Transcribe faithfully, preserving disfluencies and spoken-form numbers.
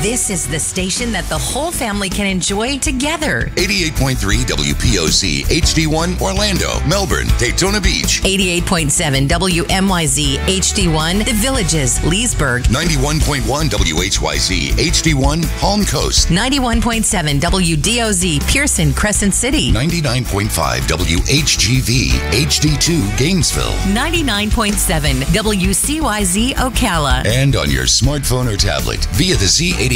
This is the station that the whole family can enjoy together. eighty-eight point three W P O Z H D one Orlando, Melbourne, Daytona Beach. eighty-eight point seven W M Y Z H D one The Villages, Leesburg. ninety-one point one W H Y Z H D one Palm Coast. ninety-one point seven W D O Z Pearson, Crescent City. ninety-nine point five W H G V H D two Gainesville. ninety-nine point seven W C Y Z Ocala. And on your smartphone or tablet via the Z eighty